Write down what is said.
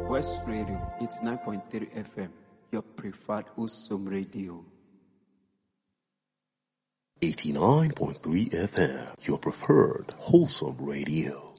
West Radio, 89.3 FM, your preferred Usum radio. 89.3 FM, your preferred wholesome radio.